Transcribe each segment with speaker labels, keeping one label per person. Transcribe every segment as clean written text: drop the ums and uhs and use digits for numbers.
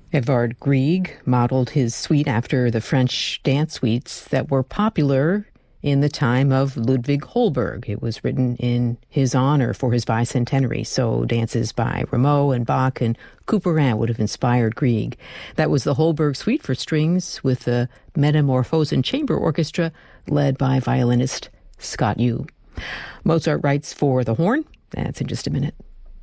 Speaker 1: Edvard Grieg modeled his suite after the French dance suites that were popular in the time of Ludwig Holberg. It was written in his honor for his bicentenary, so dances by Rameau and Bach and Couperin would have inspired Grieg. That was the Holberg Suite for strings with the Metamorphosen Chamber Orchestra led by violinist Scott Yu. Mozart writes for the horn. That's in just a minute.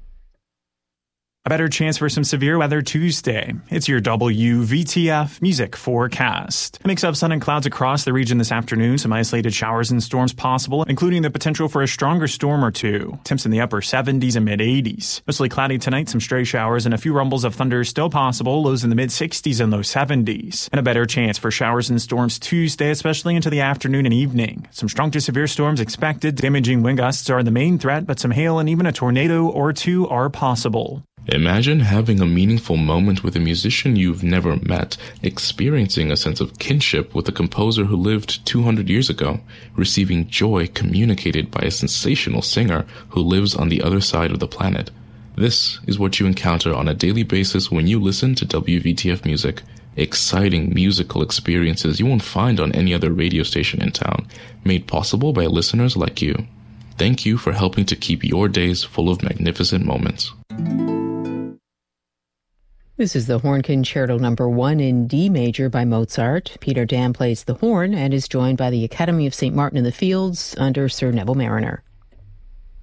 Speaker 2: A better chance for some severe weather Tuesday. It's your WVTF music forecast. A mix of sun and clouds across the region this afternoon. Some isolated showers and storms possible, including the potential for a stronger storm or two. Temps in the upper 70s and mid-80s. Mostly cloudy tonight, some stray showers and a few rumbles of thunder still possible. Lows in the mid-60s and low 70s. And a better chance for showers and storms Tuesday, especially into the afternoon and evening. Some strong to severe storms expected. Damaging wind gusts are the main threat, but some hail and even a tornado or two are possible.
Speaker 3: Imagine having a meaningful moment with a musician you've never met, experiencing a sense of kinship with a composer who lived 200 years ago, receiving joy communicated by a sensational singer who lives on the other side of the planet. This is what you encounter on a daily basis when you listen to WVTF music. Exciting musical experiences you won't find on any other radio station in town, made possible by listeners like you. Thank you for helping to keep your days full of magnificent moments.
Speaker 1: This is the Horn Concerto No. 1 in D major by Mozart. Peter Dam plays the horn and is joined by the Academy of St. Martin in the Fields under Sir Neville Marriner.